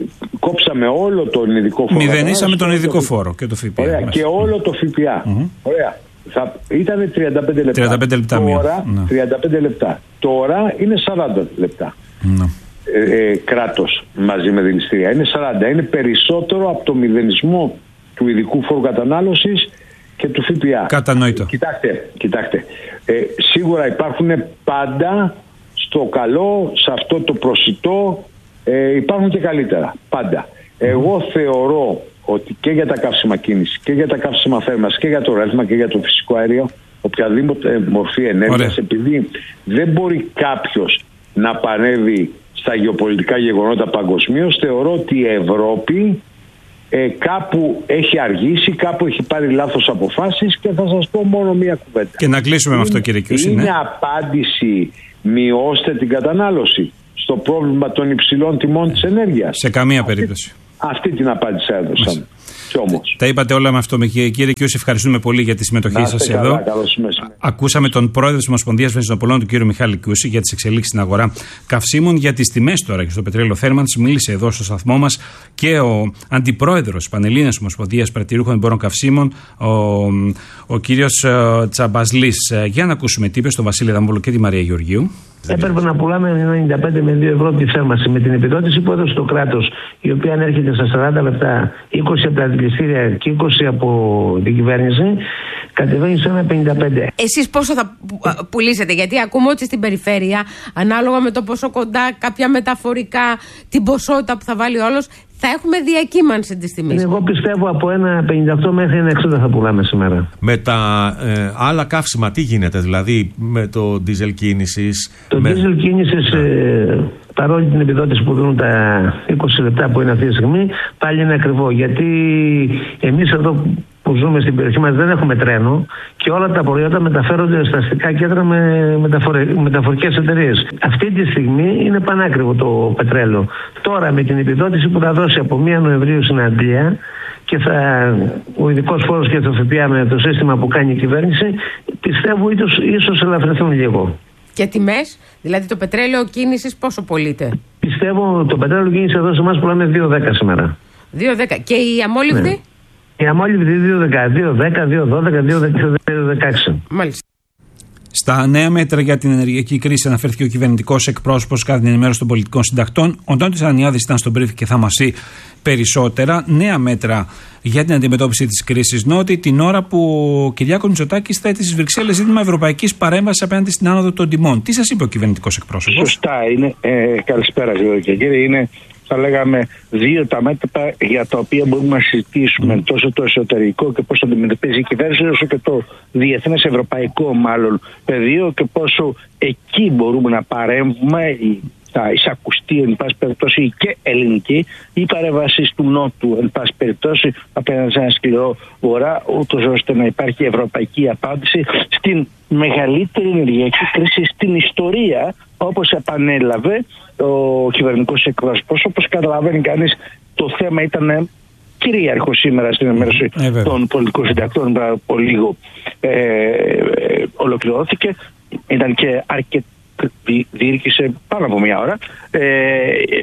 κόψαμε όλο τον ειδικό φόρο. Μηδενίσαμε τον ειδικό φόρο και το ΦΠΑ. Ωραία. Και όλο το ΦΠΑ. Mm-hmm. Ωραία. Θα ήταν τριάντα πέντε λεπτά. τριάντα πέντε λεπτά Τώρα, ναι. τριάντα πέντε λεπτά. Τώρα είναι σαράντα λεπτά. Ναι. Ε, ε, κράτος μαζί με δηληστήρια. Είναι σαράντα. Είναι περισσότερο από το μηδενισμό του ειδικού φόρου κατανάλωσης και του ΦΠΑ. Κατανοητό. Κοιτάξτε, κοιτάξτε. Ε, σίγουρα υπάρχουν πάντα στο καλό, σε αυτό το προσιτό, ε, υπάρχουν και καλύτερα. Πάντα. Εγώ θεωρώ ότι και για τα καύσιμα κίνηση και για τα καύσιμα θέρμανσης και για το ρεύμα και για το φυσικό αέριο, οποιαδήποτε μορφή ενέργειας, επειδή δεν μπορεί κάποιος να παρεύει στα γεωπολιτικά γεγονότα παγκοσμίως, θεωρώ ότι η Ευρώπη ε, κάπου έχει αργήσει, κάπου έχει πάρει λάθος αποφάσεις και θα σας πω μόνο μία κουβέντα. Και να κλείσουμε είναι, με αυτό, κύριε Κιούση. Είναι ναι. απάντηση μειώστε την κατανάλωση στο πρόβλημα των υψηλών τιμών της ενέργειας? Σε καμία αυτή, περίπτωση. Αυτή την απάντηση έδωσαν. Κι όμως. Τα είπατε όλα με αυτό, κύριε Κιούση. Ευχαριστούμε πολύ για τη συμμετοχή σας καλά, εδώ. Ακούσαμε τον πρόεδρο της Ομοσπονδίας Βενζινοπολών, τον κύριο Μιχάλη Κιούση, για τις εξελίξεις στην αγορά καυσίμων, για τις τιμές τώρα και στο πετρέλαιο θέρμανσης. Μίλησε εδώ στο σταθμό μας και ο αντιπρόεδρος της Πανελλήνιας Ομοσπονδίας Πρατηρούχων Εμπόρων Καυσίμων, ο, ο κύριος Τσαμπασλής. Για να ακούσουμε τι είπε στον Βασίλη Δαμβόλο και τη Μαρία Γεωργίου. Έπρεπε να πουλάμε ενενήντα πέντε με δύο ευρώ τη θέρμανση. Με την επιδότηση που έδωσε το κράτος, η οποία ανέρχεται στα σαράντα λεπτά, είκοσι από τα δηληστήρια και είκοσι από την κυβέρνηση, κατεβαίνει σε ένα πενήντα πέντε. Εσείς πόσο θα πουλήσετε? Γιατί ακούμε ότι στην περιφέρεια, ανάλογα με το πόσο κοντά, κάποια μεταφορικά, την ποσότητα που θα βάλει όλος, θα έχουμε διακύμανση της τιμής. Εγώ πιστεύω από ένα πενήντα οκτώ μέχρι ένα εξήντα θα πουλάμε σήμερα. Με τα ε, άλλα καύσιμα τι γίνεται, δηλαδή με το diesel κίνησης? Το με... diesel κίνησης, ε, παρόλη την επιδότηση που δίνουν τα είκοσι λεπτά που είναι αυτή τη στιγμή, πάλι είναι ακριβό. Γιατί εμείς εδώ που ζούμε στην περιοχή μας δεν έχουμε τρένο και όλα τα προϊόντα μεταφέρονται στα αστικά κέντρα με μεταφορικές εταιρείες. Αυτή τη στιγμή είναι πανάκριβο το πετρέλαιο. Τώρα με την επιδότηση που θα δώσει από πρώτη Νοεμβρίου στην Αγγλία και θα, ο ειδικός φόρος και το ΦΠΑ με το σύστημα που κάνει η κυβέρνηση, πιστεύω ίσως, ίσως ελαφρυνθούν λίγο. Και τιμές, δηλαδή το πετρέλαιο κίνησης πόσο πωλείται? Πιστεύω το πετρέλαιο κίνηση εδώ σε εμάς πουλάμε δύο δέκα σήμερα. δύο δέκα. Και η αμόλυβδη? Ναι. Η αμόλυβδη δύο δέκα, δύο δώδεκα, δύο δεκαέξι. Μάλιστα. Στα νέα μέτρα για την ενεργειακή κρίση αναφέρθηκε ο κυβερνητικός εκπρόσωπος κατά την ενημέρωση των πολιτικών συντακτών. Ο Αντώνης Ανιάδης ήταν στον brief και θα μας πει περισσότερα. Νέα μέτρα για την αντιμετώπιση της κρίσης. Νότι την ώρα που ο Κυριάκος Μητσοτάκης θέτει στις Βρυξέλλες ζήτημα ευρωπαϊκής παρέμβασης απέναντι στην άνοδο των τιμών. Τι σας είπε ο κυβερνητικός εκπρόσωπος? Σωστά είναι. Ε, καλησπέρα κύριε και κύριοι. Είναι, θα λέγαμε, δύο τα μέτρα για τα οποία μπορούμε να συζητήσουμε, mm. τόσο το εσωτερικό και πώς θα αντιμετωπίζει η κυβέρνηση, όσο και το διεθνές ευρωπαϊκό μάλλον πεδίο και πόσο εκεί μπορούμε να παρέμβουμε. Θα εισακουστεί εν πάση περιπτώσει και ελληνική ή παρέμβαση του Νότου εν πάση περιπτώσει απέναντι σε ένα σκληρό βορρά, ούτως ώστε να υπάρχει ευρωπαϊκή απάντηση στην μεγαλύτερη ενεργειακή κρίση στην ιστορία, όπως επανέλαβε ο κυβερνητικός εκπρόσωπος. Όπως καταλαβαίνει κανείς, το θέμα ήταν κυρίαρχο σήμερα στην ενημέρωση ε, των πολιτικών συντακτών. Από λίγο ε, ε, ολοκληρώθηκε. Ήταν και αρκετά. Διήρκησε πάνω από μια ώρα. Ε,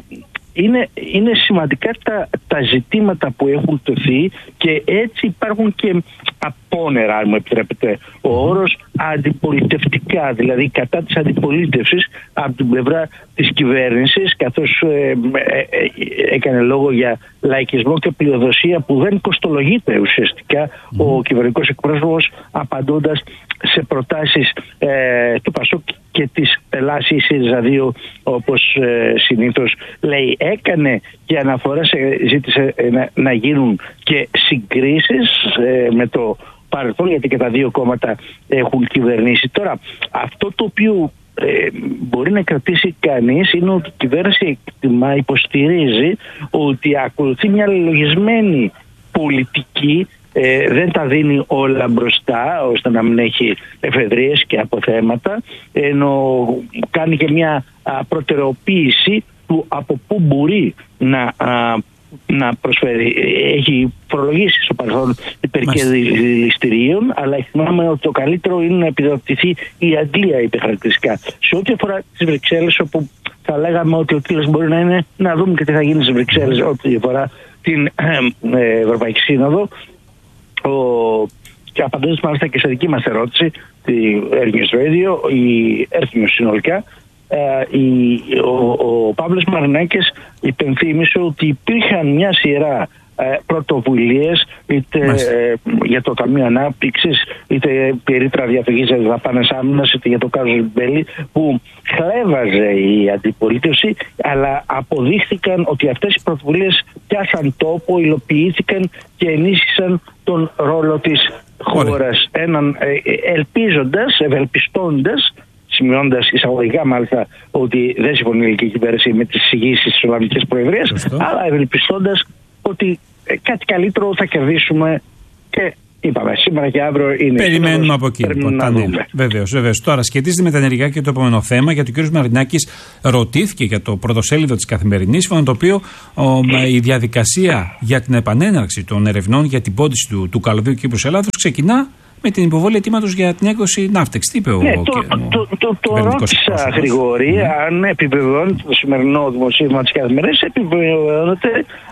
είναι, είναι σημαντικά τα, τα ζητήματα που έχουν τεθεί και έτσι υπάρχουν και απόνερα, αν μου επιτρέπετε ο όρος, αντιπολιτευτικά, δηλαδή κατά της αντιπολίτευσης από την πλευρά της κυβέρνησης, καθώς ε, ε, ε, έκανε λόγο για λαϊκισμό και πλειοδοσία που δεν κοστολογείται ουσιαστικά mm. ο κυβερνητικός εκπρόσωπος, απαντώντας σε προτάσεις ε, του Πασόκ και της Ελλάς η ΣΥΡΙΖΑ δύο, όπως ε, συνήθως λέει. Έκανε και αναφορά, σε, ζήτησε ε, να, να γίνουν και συγκρίσεις ε, με το παρελθόν, γιατί και τα δύο κόμματα έχουν κυβερνήσει. Τώρα, αυτό το οποίο ε, μπορεί να κρατήσει κανείς είναι ότι η κυβέρνηση εκτιμά, υποστηρίζει ότι ακολουθεί μια λογισμένη πολιτική. Ε, δεν τα δίνει όλα μπροστά ώστε να μην έχει εφεδρίες και αποθέματα, ενώ κάνει και μια α, προτεραιοποίηση του από πού μπορεί να, α, να προσφέρει. Έχει προλογίσει στο παρελθόν υπερκερδιστηρίων, αλλά θυμάμαι ότι το καλύτερο είναι να επιδοτηθεί η Αγγλία υπερχαρακτηριστικά. Σε ό,τι αφορά τις Βρυξέλλες, όπου θα λέγαμε ότι ο κύριος μπορεί να είναι να δούμε και τι θα γίνει στις Βρυξέλλες ό,τι αφορά την ε, Ευρωπαϊκή Σύνοδο. Ο... και απαντώντας μάλιστα και σε δική μας ερώτηση, τη Air News Radio, η Air News συνολικά, ε, η, ο, ο Παύλος Μαρινάκης υπενθύμισε ότι υπήρχαν μια σειρά ε, πρωτοβουλίες, είτε ε, για το Ταμείο Ανάπτυξης, είτε περίτρα διαφυγής δαπάνες άμυνας, είτε για το κάζο Μπέλη, που χλέβαζε η αντιπολίτευση, αλλά αποδείχθηκαν ότι αυτές οι πρωτοβουλίες πιάσαν τόπο, υλοποιήθηκαν και ενίσχυσαν τον ρόλο της χώρας. Έναν ε, ελπίζοντας, ευελπιστώντας, σημειώντας εισαγωγικά μάλιστα ότι δεν συμφωνεί η ελληνική κυβέρνηση με τις εισηγήσεις της Ολλανδικής Προεδρίας, αλλά ευελπιστώντας ότι ε, κάτι καλύτερο θα κερδίσουμε και είπαμε σήμερα και αύριο είναι. Περιμένουμε από εκεί. Βεβαίως, βεβαίως. Τώρα σχετίζεται με τα ενεργειακά και το επόμενο θέμα, γιατί ο κ. Μαρινάκης ρωτήθηκε για το πρωτοσέλιδο της Καθημερινής, σύμφωνα με το οποίο ο, η διαδικασία για την επανέναρξη των ερευνών για την πόντιση του, του καλωδίου Κύπρους Ελλάδος ξεκινά με την υποβολή αιτήματος για την έκδοση Ναύτεξ. Τι είπε ο, ναι, ο, το, ο, το, το, το, το ρώτησα, Γρηγόρη, mm. αν επιβεβαιώνεται το σημερινό δημοσίευμα της Καθημερινής, επιβεβαιώνεται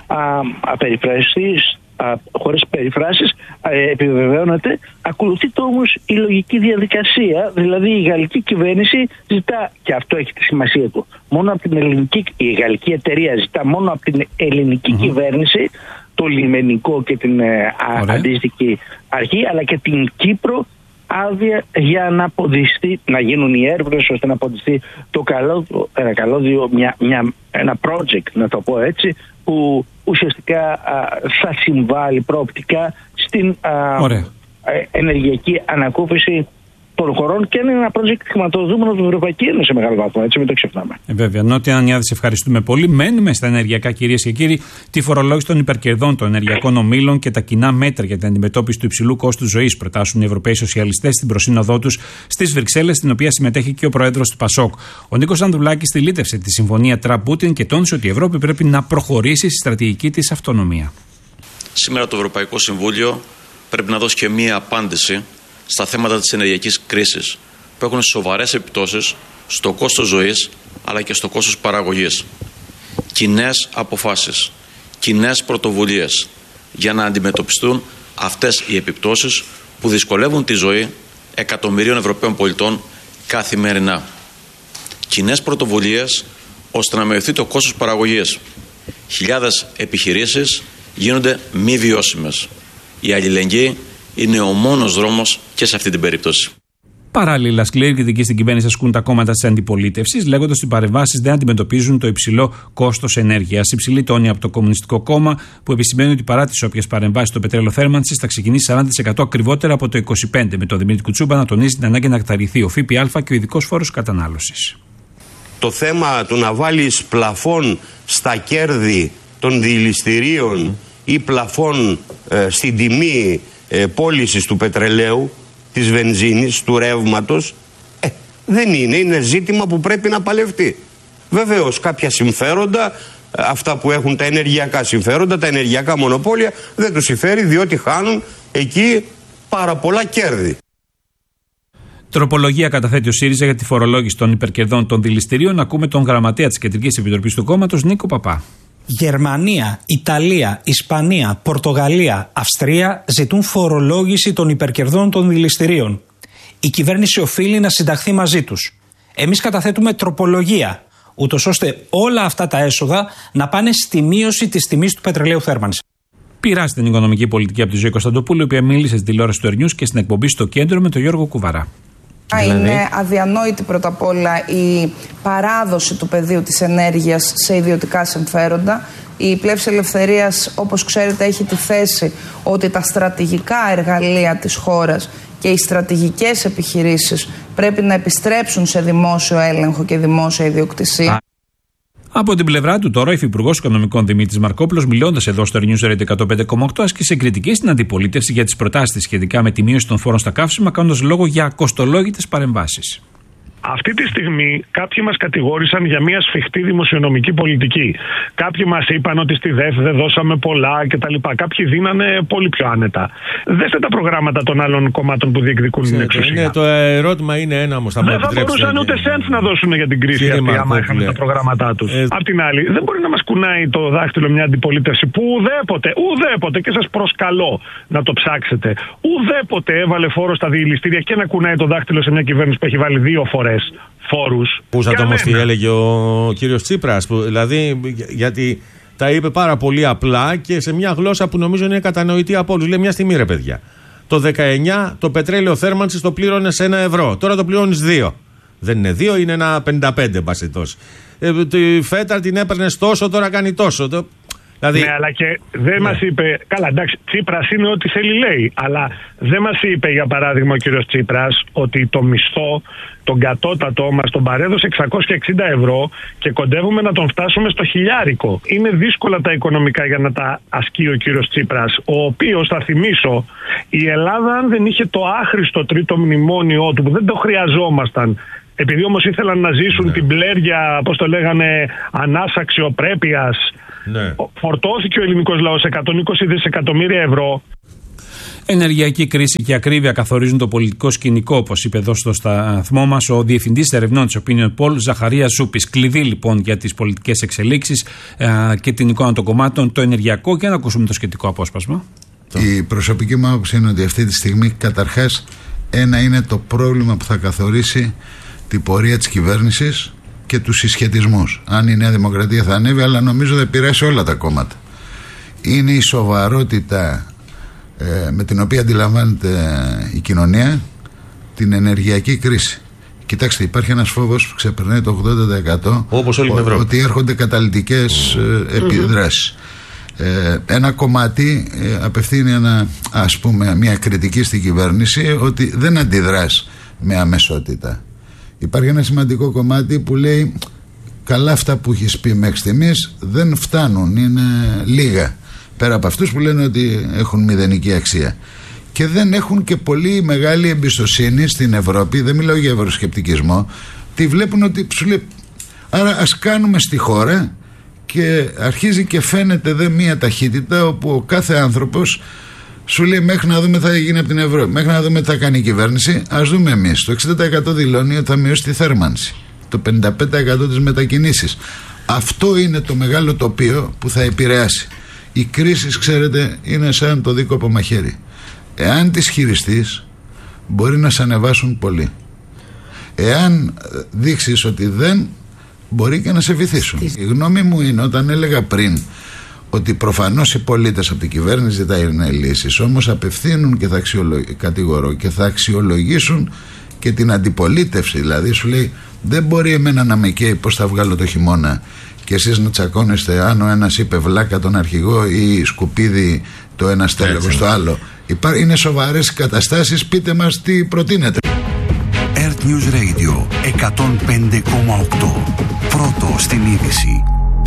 απεριφραστής, χωρίς περιφράσεις, επιβεβαιώνεται. Ακολουθείται όμως η λογική διαδικασία, δηλαδή η γαλλική κυβέρνηση ζητά, και αυτό έχει τη σημασία του, μόνο από την ελληνική, η γαλλική εταιρεία ζητά μόνο από την ελληνική mm-hmm. κυβέρνηση, το λιμενικό και την ε, αντίστοιχη αρχή, αλλά και την Κύπρο, άδεια για να αποδειχθεί, να γίνουν οι έρευνες ώστε να αποδειχθεί το καλώδιο, ένα καλώδιο, μια, μια, ένα project, να το πω έτσι, που ουσιαστικά α, θα συμβάλλει προοπτικά στην α, ενεργειακή ανακούφιση των χωρών και είναι ένα project χρηματοδοτούμενο από την Ευρωπαϊκή Ένωση σε μεγάλο βαθμό, έτσι μην το ξεχνάμε. Ε, βέβαια. Νότια Ανιάδη, ευχαριστούμε πολύ. Μένουμε στα ενεργειακά, κυρίες και κύριοι. Τη φορολόγηση των υπερκερδών των ενεργειακών ομίλων και τα κοινά μέτρα για την αντιμετώπιση του υψηλού κόστου ζωής προτάσουν οι Ευρωπαίοι Σοσιαλιστές στην προσύνοδό τους στις Βρυξέλλες, στην οποία συμμετέχει και ο πρόεδρος του Πασόκ. Ο Νίκος Ανδρουλάκης στηλίτευσε τη συμφωνία Τραμπ-Πούτιν και τόνισε ότι η Ευρώπη πρέπει να προχωρήσει στη στρατηγική της αυτονομία. Σήμερα το Ευρωπαϊκό Συμβούλιο πρέπει να δώσει και μία απάντηση στα θέματα της ενεργειακής κρίσης που έχουν σοβαρές επιπτώσεις στο κόστος ζωής αλλά και στο κόστος παραγωγής. Κοινές αποφάσεις, κοινές πρωτοβουλίες για να αντιμετωπιστούν αυτές οι επιπτώσεις που δυσκολεύουν τη ζωή εκατομμυρίων Ευρωπαίων πολιτών καθημερινά. Κοινές πρωτοβουλίες ώστε να μειωθεί το κόστος παραγωγής. Χιλιάδες επιχειρήσεις γίνονται μη βιώσιμες. Η αλληλεγγύη είναι ο μόνος δρόμος και σε αυτή την περίπτωση. Παράλληλα, σκληρή κριτική στην κυβέρνηση ασκούν τα κόμματα της αντιπολίτευσης, λέγοντας ότι οι παρεμβάσεις δεν αντιμετωπίζουν το υψηλό κόστος ενέργειας. Υψηλή τόνη από το Κομμουνιστικό Κόμμα, που επισημαίνει ότι παρά τις όποιες παρεμβάσεις στο πετρέλαιο θέρμανσης θα ξεκινήσει σαράντα τοις εκατό ακριβότερα από το είκοσι πέντε τοις εκατό, με τον Δημήτρη Κουτσούμπα να τονίζει την ανάγκη να καταργηθεί ο ΦΠΑ και ο ειδικός φόρος κατανάλωσης. Το θέμα του να βάλεις πλαφόν στα κέρδη των διηληστηρίων mm. ή πλαφόν ε, στην τιμή ε, πώλησης του πετρελαίου, της βενζίνης, του ρεύματος, ε, δεν είναι. Είναι ζήτημα που πρέπει να παλευτεί. Βεβαίως κάποια συμφέροντα, αυτά που έχουν τα ενεργειακά συμφέροντα, τα ενεργειακά μονοπόλια, δεν τους συμφέρει διότι χάνουν εκεί πάρα πολλά κέρδη. Τροπολογία καταθέτει ο ΣΥΡΙΖΑ για τη φορολόγηση των υπερκερδών των δηληστηρίων. Ακούμε τον γραμματέα της Κεντρικής Επιτροπής του κόμματος, Νίκο Παπά. Γερμανία, Ιταλία, Ισπανία, Πορτογαλία, Αυστρία ζητούν φορολόγηση των υπερκερδών των δηληστηρίων. Η κυβέρνηση οφείλει να συνταχθεί μαζί τους. Εμείς καταθέτουμε τροπολογία, ούτως ώστε όλα αυτά τα έσοδα να πάνε στη μείωση της τιμής του πετρελαίου θέρμανσης. Πειράζει την οικονομική πολιτική από τη Ζωή Κωνσταντοπούλου, η οποία μίλησε στην τηλεόραση του Ερνιούς και στην εκπομπή Στο Κέντρο με τον Γιώργο Κουβαρά. Είναι δηλαδή αδιανόητη πρώτα απ' όλα η παράδοση του πεδίου της ενέργειας σε ιδιωτικά συμφέροντα. Η Πλεύση Ελευθερίας, όπως ξέρετε, έχει τη θέση ότι τα στρατηγικά εργαλεία της χώρας και οι στρατηγικές επιχειρήσεις πρέπει να επιστρέψουν σε δημόσιο έλεγχο και δημόσια ιδιοκτησία. Από την πλευρά του, τώρα, ο Υφυπουργός Οικονομικών Δημήτρης Μαρκόπουλος, μιλώντας εδώ στο News Radio εκατόν πέντε κόμμα οκτώ, άσκησε κριτική στην αντιπολίτευση για τις προτάσεις της σχετικά με τη μείωση των φόρων στα καύσιμα, κάνοντας λόγο για κοστολόγητες παρεμβάσεις. Αυτή τη στιγμή κάποιοι μας κατηγόρησαν για μια σφιχτή δημοσιονομική πολιτική. Κάποιοι μας είπαν ότι στη ΔΕΦ δεν δώσαμε πολλά κτλ. Κάποιοι δίνανε πολύ πιο άνετα. Δέστε τα προγράμματα των άλλων κομμάτων που διεκδικούν την εξουσία. Ναι, το ερώτημα είναι ένα όμως. Δεν θα μπορούσαν ούτε σέντ να δώσουν για την κρίση αυτή, άμα είχαν τα προγράμματά τους. Ε... Απ' την άλλη, δεν μπορεί να μας κουνάει το δάχτυλο μια αντιπολίτευση που ουδέποτε, ουδέποτε, και σας προσκαλώ να το ψάξετε, ουδέποτε έβαλε φόρο στα διηληστήρια και να κουνάει το δάχτυλο σε μια κυβέρνηση που έχει βάλει δύο φορές φόρους. Πούσατε όμως τι έλεγε ο κύριος Τσίπρας, που, δηλαδή γιατί τα είπε πάρα πολύ απλά και σε μια γλώσσα που νομίζω είναι κατανοητή από όλους. Λέει μια στιγμή, ρε παιδιά, το δεκαεννιά το πετρέλαιο θέρμανσης το πλήρωνες ένα ευρώ, τώρα το πληρώνεις δύο. Δεν είναι δύο, είναι ένα πενήντα πέντε μπασιτός. Ε, τη φέτα την έπαιρνες τόσο, τώρα κάνει τόσο. Το... Δηλαδή... Ναι, αλλά και δεν ναι. μας είπε. Καλά, εντάξει, Τσίπρας είναι ό,τι θέλει, λέει. Αλλά δεν μας είπε, για παράδειγμα, ο κύριος Τσίπρας, ότι το μισθό, τον κατώτατο μας τον παρέδωσε εξακόσια εξήντα ευρώ και κοντεύουμε να τον φτάσουμε στο χιλιάρικο. Είναι δύσκολα τα οικονομικά για να τα ασκεί ο κύριος Τσίπρας, ο οποίος, θα θυμίσω, η Ελλάδα, αν δεν είχε το άχρηστο τρίτο μνημόνιο του, που δεν το χρειαζόμασταν, επειδή όμως ήθελαν να ζήσουν ναι. την πλέρια, πώς το λέγανε, ανάσα αξιοπρέπειας. Ναι. Φορτώθηκε ο ελληνικός λαός εκατόν είκοσι δισεκατομμύρια ευρώ. Ενεργειακή κρίση και ακρίβεια καθορίζουν το πολιτικό σκηνικό, όπως είπε εδώ στο σταθμό μας ο Διευθυντής Ερευνών της Opinion Poll, Ζαχαρίας Ζούπης. Κλειδί λοιπόν για τις πολιτικές εξελίξεις ε, και την εικόνα των κομμάτων, το ενεργειακό. Και να ακούσουμε το σχετικό απόσπασμα. Η προσωπική μου άποψη είναι ότι αυτή τη στιγμή, καταρχάς, ένα είναι το πρόβλημα που θα καθορίσει την πορεία της κυβέρνησης και τους συσχετισμούς. Αν η Νέα Δημοκρατία θα ανέβει, αλλά νομίζω θα επηρεάσει όλα τα κόμματα. Είναι η σοβαρότητα ε, με την οποία αντιλαμβάνεται η κοινωνία την ενεργειακή κρίση. Κοιτάξτε, υπάρχει ένας φόβος που ξεπερνάει το ογδόντα τοις εκατό, όπως όλη την Ευρώπη, ότι έρχονται καταλυτικές ε, επιδράσεις. Ε, ένα κομμάτι ε, απευθύνει ένα, ας πούμε, μια κριτική στην κυβέρνηση ότι δεν αντιδράς με αμεσότητα. Υπάρχει ένα σημαντικό κομμάτι που λέει καλά, αυτά που έχεις πει μέχρι στιγμής δεν φτάνουν, είναι λίγα, πέρα από αυτούς που λένε ότι έχουν μηδενική αξία και δεν έχουν και πολύ μεγάλη εμπιστοσύνη στην Ευρώπη. Δεν μιλάω για ευρωσκεπτικισμό, τη βλέπουν ότι σου λέει άρα ας κάνουμε στη χώρα και αρχίζει και φαίνεται δε μία ταχύτητα όπου ο κάθε άνθρωπος σου λέει μέχρι να δούμε τι θα γίνει από την Ευρώπη, μέχρι να δούμε τι θα κάνει η κυβέρνηση. Ας δούμε εμείς. Το εξήντα τοις εκατό δηλώνει ότι θα μειώσει τη θέρμανση, το πενήντα πέντε τοις εκατό τις μετακινήσεις. Αυτό είναι το μεγάλο τοπίο που θα επηρεάσει. Οι κρίσεις, ξέρετε, είναι σαν το δίκοπο μαχαίρι. Εάν τις χειριστείς, μπορεί να σε ανεβάσουν πολύ. Εάν δείξεις ότι δεν, μπορεί και να σε βυθίσουν. Η γνώμη μου είναι, όταν έλεγα πριν ότι προφανώς οι πολίτες από την κυβέρνηση ζητάνε λύσεις, όμως απευθύνουν και θα αξιολογήσουν, κατηγορώ, και θα αξιολογήσουν και την αντιπολίτευση. Δηλαδή σου λέει, δεν μπορεί εμένα να με καίει πώς θα βγάλω το χειμώνα και εσείς να τσακώνεστε αν ο ένας είπε βλάκα τον αρχηγό ή σκουπίδι το ένα στέλεχο στο άλλο. Υπά, είναι σοβαρές καταστάσεις, πείτε μας τι προτείνετε. Earth News Radio εκατόν πέντε κόμμα οκτώ. Πρώτο στην είδηση.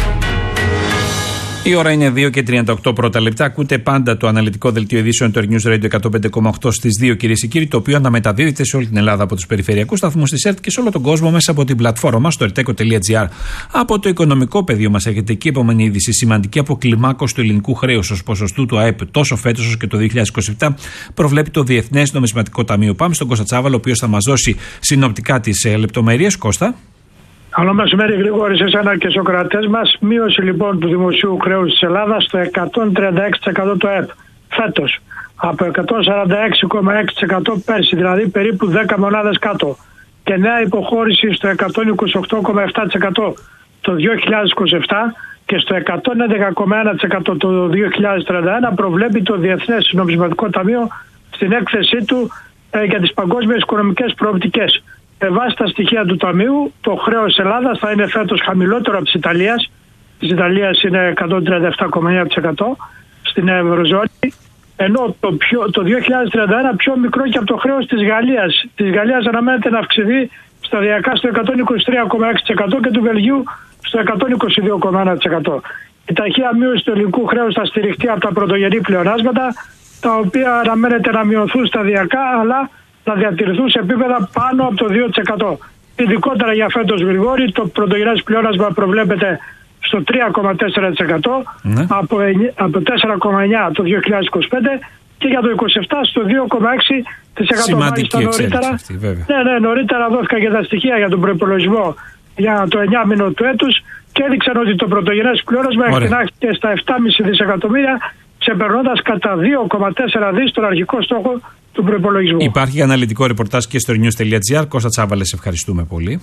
Η ώρα είναι δύο και τριάντα οκτώ πρώτα λεπτά. Ακούτε πάντα το αναλυτικό δελτίο ειδήσεων του Earth News Radio εκατόν πέντε κόμμα οκτώ στις δύο, κυρίες και κύριοι, το οποίο αναμεταδίδεται σε όλη την Ελλάδα από τους περιφερειακούς σταθμούς της ΕΡΤ και σε όλο τον κόσμο μέσα από την πλατφόρμα μας, στο ερτέκο τελεία τζι άρ. Από το οικονομικό πεδίο μας έχετε εκεί επόμενη είδηση. Σημαντική αποκλιμάκωση του ελληνικού χρέους ως ποσοστού του ΑΕΠ τόσο φέτος όσο και το δύο χιλιάδες είκοσι επτά, προβλέπει το Διεθνές Νομισματικό Ταμείο. Πάμε στον Κώστα Τσάβαλο, ο οποίος θα μας δώσει συνοπτικά τις λεπτομέρειες. Κώστα. Καλό μεσημέρι, Γρηγόρη, σε εσένα και στους ακροατές μας. Μείωση λοιπόν του δημοσίου χρέους της Ελλάδας στο εκατόν τριάντα έξι τοις εκατό του ΑΕΠ φέτος, από εκατόν σαράντα έξι κόμμα έξι τοις εκατό πέρσι, δηλαδή περίπου δέκα μονάδες κάτω, και νέα υποχώρηση στο εκατόν είκοσι οκτώ κόμμα επτά τοις εκατό το δύο χιλιάδες είκοσι επτά και στο εκατόν έντεκα κόμμα ένα τοις εκατό το δύο χιλιάδες τριάντα ένα, προβλέπει το Διεθνές Νομισματικό Ταμείο στην έκθεσή του ε, για τις παγκόσμιες οικονομικές προοπτικές. Με βάση τα στοιχεία του Ταμείου, το χρέος της Ελλάδας θα είναι φέτος χαμηλότερο από της Ιταλίας. Της Ιταλίας είναι εκατόν τριάντα επτά κόμμα εννέα τοις εκατό στην Ευρωζώνη, ενώ το, πιο, το δύο χιλιάδες τριάντα ένα πιο μικρό και από το χρέος της Γαλλίας. Της Γαλλίας αναμένεται να αυξηθεί σταδιακά στο εκατόν είκοσι τρία κόμμα έξι τοις εκατό και του Βελγίου στο εκατόν είκοσι δύο κόμμα ένα τοις εκατό. Η ταχεία μείωση του ελληνικού χρέους θα στηριχτεί από τα πρωτογενή πλεονάσματα, τα οποία αναμένεται να μειωθούν σταδιακά, αλλά να διατηρηθούν σε επίπεδα πάνω από το δύο τοις εκατό. Ειδικότερα για φέτος, Γρηγόρη, το πρωτογενές πλεόνασμα προβλέπεται στο τρία κόμμα τέσσερα τοις εκατό, ναι, από, από τέσσερα κόμμα εννέα τοις εκατό το δύο χιλιάδες είκοσι πέντε και για το είκοσι επτά στο δύο κόμμα έξι τοις εκατό. Σημαντική εξέλιξη αυτή, βέβαια. Ναι, ναι, νωρίτερα δόθηκαν και τα στοιχεία για τον προϋπολογισμό για το εννιά μήνο του έτους και έδειξαν ότι το πρωτογενές πλεόνασμα εκτινάχθηκε στα επτά κόμμα πέντε δισεκατομμύρια, ξεπερνώντας κατά δύο κόμμα τέσσερα δισεκατομμύρια τον αρχικό στόχο του προϋπολογισμού. Υπάρχει αναλυτικό ρεπορτάζ και στο news τελεία τζι άρ. Κώστα Τσάβαλε, σε ευχαριστούμε πολύ.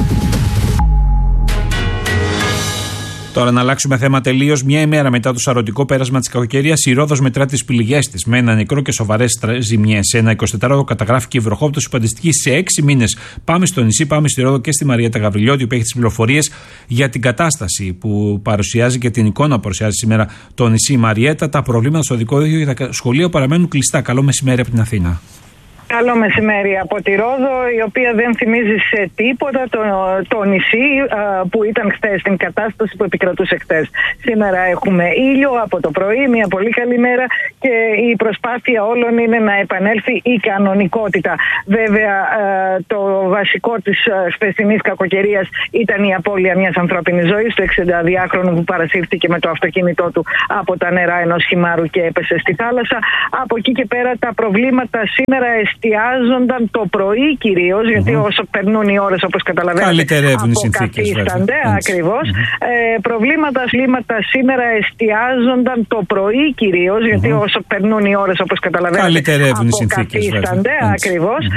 Τώρα να αλλάξουμε θέμα τελείως. Μια ημέρα μετά το σαρωτικό πέρασμα της κακοκαιρίας, η Ρόδος μετρά τις πληγές της με ένα νεκρό και σοβαρές ζημιές. Σε ένα εικοσιτετράωρο καταγράφηκε η βροχόπτωση που αντιστοιχεί σε έξι μήνες. Πάμε στο νησί, πάμε στη Ρόδο και στη Μαριέτα Γαβριλιώτη, που έχει τις πληροφορίες για την κατάσταση που παρουσιάζει και την εικόνα που παρουσιάζει σήμερα το νησί Μαριέτα. Τα προβλήματα στο δικό δίκτυο για τα σχολεία παραμένουν κλειστά. Καλό μεσημέρι από την Αθήνα. Καλό μεσημέρι από τη Ρόδο, η οποία δεν θυμίζει σε τίποτα το, το νησί α, που ήταν χθες, την κατάσταση που επικρατούσε χθες. Σήμερα έχουμε ήλιο από το πρωί, μια πολύ καλή μέρα και η προσπάθεια όλων είναι να επανέλθει η κανονικότητα. Βέβαια, α, το βασικό της χθεσινής κακοκαιρίας ήταν η απώλεια μιας ανθρώπινης ζωής, του εξηνταδυάχρονου που παρασύρθηκε με το αυτοκίνητό του από τα νερά ενός χυμάρου και έπεσε στη θάλασσα. Από εκεί και πέρα τα προβλήματα σήμερα εστιάζονταν το πρωί κυρίως, mm-hmm. γιατί όσο περνούν οι ώρες, όπως καταλαβαίνετε, αποκαθίστανται ακριβώς. Mm-hmm. Ε, προβλήματα σλήματα σήμερα εστιάζονταν το πρωί κυρίως, γιατί mm-hmm. όσο περνούν οι ώρες, όπως καταλαβαίνετε, αποκαθίστανται ακριβώς. Mm-hmm.